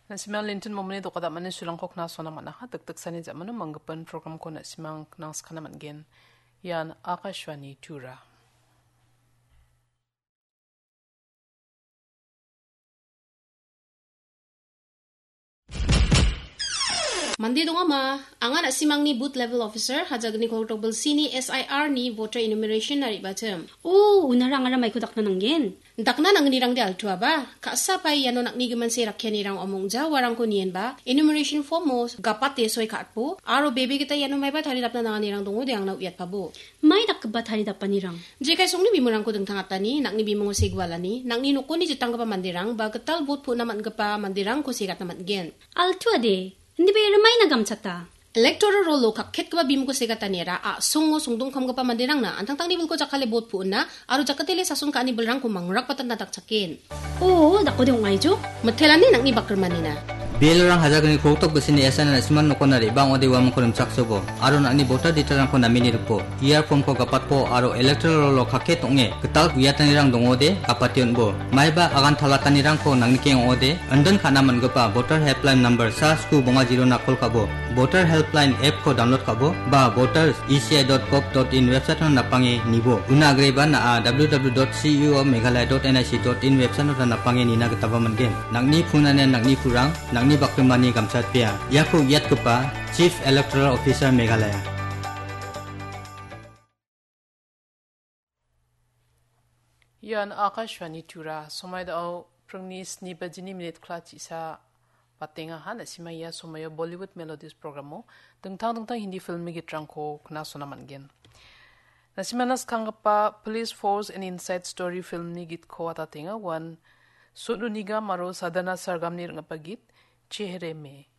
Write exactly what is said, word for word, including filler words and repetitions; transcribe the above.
Nasimang lintin momoni do kada mani sulang kok na sona mana ha tak tak sani jamanu manggapan program ko nasimang nang skana man gen yan Akashwani Tura. Mandi dong ama, anga na simang ni booth level officer hajag ni kortobel sini S I R ni voter enumeration na ribatem. Oh, unarang ara may kudak na nanggen. Dakna nang nirang di altua ba? Kaasa pa yano nak ni gaman si rakyan nirang omong ja warang ko niyan ba? Enumeration form mo gapat de soy katpo. Aro baby kita yano may ba thari dap na nang nirang dungo de ang nauyat pa bo. May nakbat hari dapan nirang. Je kay song ni bimurang ko deng tangata ni nak ni bimong sigwala ni nak ni nuko ni jitang ka pa mandirang ba ketal bot po naman ka pa mandirang ko sigat naman gen. Altua de. Hindi ba ramay na gamsata? Electoral rolo kakket ka ba bimo ko sigata nira a sungo sungdong kam ka pa mandirang na antang tang nibul ko jakale bot po na aro jakatili sa sun ka ni belrang ko mangrak patan nataksakin. Oo, dako de ungay jo. Matelan ni nak ni bakerman ni na. Bilang hajagani kotok besini yasan na siman no konari bang ode wam konem saksobo aro na ni voter detaran ko namini rupo iar form ko gapat po aro electoral rolo kakket onge ketal kuyatan nirang dongode kapation bo maiba agan thalatan nirang ko nangni keng ode andon kana man gapa voter helpline number sa sku bonga zero na kol kabo voter helpline app ko download kabo ba voters e c i dot gov dot in website no napange nibo una agreba na w w w dot c u o meghalaya dot n i c dot in website no napange nina getaba mangen nangni phunane nangni phurang nangni bakmani gamsat pia yaku yat kepa Chief Electoral Officer Meghalaya. Yan Akashwani Tura somay daw prangnis ni bajini minute klach isa patenga ha na simaya somaya Bollywood Melodies program mo dengtang dengtang hindi film gitrang ko kna sonaman gen. Nasimanas kangapa Police Force and Inside Story film ni git ko atatenga one sunu niga maro sadana sargam ni ngapagit Chehre Me